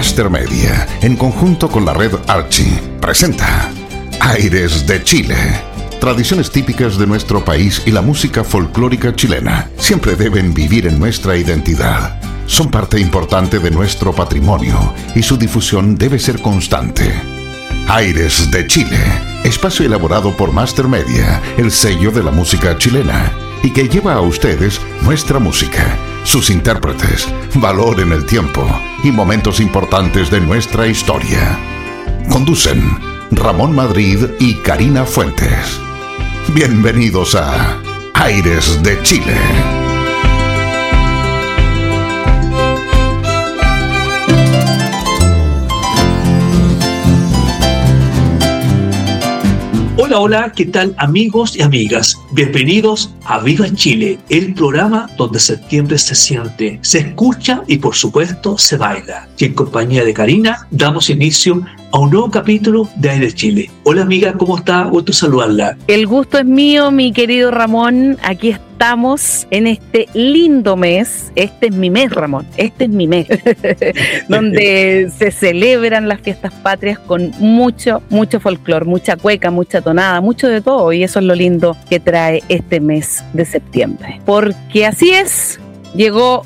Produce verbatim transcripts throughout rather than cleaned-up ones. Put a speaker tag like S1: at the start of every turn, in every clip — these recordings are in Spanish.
S1: Master Media, en conjunto con la red Archie, presenta Aires de Chile. Tradiciones típicas de nuestro país y la música folclórica chilena siempre deben vivir en nuestra identidad. Son parte importante de nuestro patrimonio y su difusión debe ser constante. Aires de Chile, espacio elaborado por Master Media, el sello de la música chilena, y que lleva a ustedes nuestra música, sus intérpretes, valor en el tiempo y momentos importantes de nuestra historia. Conducen Ramón Madrid y Karina Fuentes. Bienvenidos a Aires de Chile.
S2: Hola, hola, ¿qué tal amigos y amigas? Bienvenidos a Viva Chile, el programa donde septiembre se siente, se escucha y por supuesto se baila. Y en compañía de Karina damos inicio a un nuevo capítulo de Aires Chile. Hola amiga, ¿cómo está? Gusto saludarla.
S3: El gusto es mío, mi querido Ramón. Aquí estamos en este lindo mes. Este es mi mes, Ramón. Este es mi mes. Donde se celebran las fiestas patrias con mucho, mucho folclor, mucha cueca, mucha tonada, mucho de todo. Y eso es lo lindo que trae este mes de septiembre. Porque así es, llegó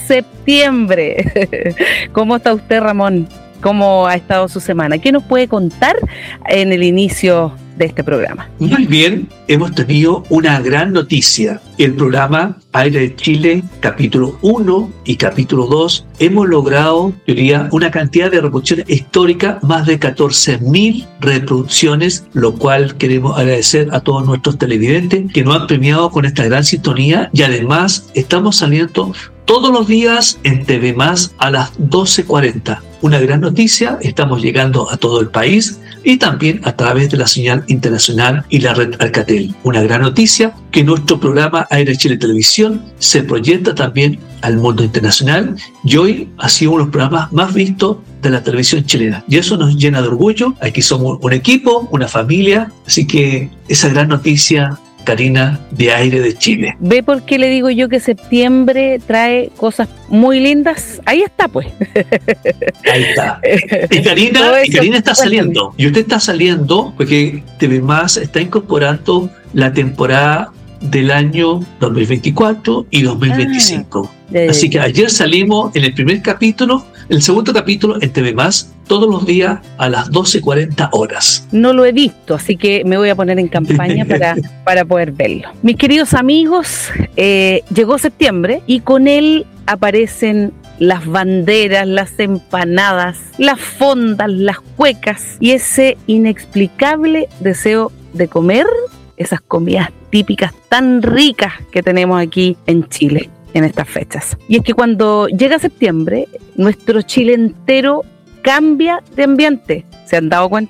S3: septiembre. ¿Cómo está usted, Ramón? ¿Cómo ha estado su semana? ¿Qué nos puede contar en el inicio de este programa?
S2: Muy bien, hemos tenido una gran noticia. El programa Aire de Chile, capítulo uno y capítulo dos, hemos logrado, yo diría, una cantidad de reproducciones históricas, más de catorce mil reproducciones, lo cual queremos agradecer a todos nuestros televidentes que nos han premiado con esta gran sintonía, y además estamos saliendo todos los días en T V Más a las doce cuarenta. Una gran noticia, estamos llegando a todo el país y también a través de la señal internacional y la red Alcatel. Una gran noticia que nuestro programa Aire Chile Televisión se proyecta también al mundo internacional y hoy ha sido uno de los programas más vistos de la televisión chilena. Y eso nos llena de orgullo. Aquí somos un equipo, una familia, así que esa gran noticia, Karina, de Aire de Chile.
S3: ¿Ve por qué le digo yo que septiembre trae cosas muy lindas? Ahí está, pues.
S2: Ahí está. Y Karina, y Karina está saliendo. Y usted está saliendo porque T V Más está incorporando la temporada del año dos mil veinticuatro y dos mil veinticinco. Ah, así que ayer salimos en el primer capítulo, el segundo capítulo en T V Más, todos los días a las doce cuarenta horas.
S3: No lo he visto, así que me voy a poner en campaña para, para poder verlo. Mis queridos amigos, eh, llegó septiembre y con él aparecen las banderas, las empanadas, las fondas, las cuecas y ese inexplicable deseo de comer esas comidas típicas tan ricas que tenemos aquí en Chile en estas fechas. Y es que cuando llega septiembre, nuestro Chile entero cambia de ambiente. ¿Se han dado cuenta?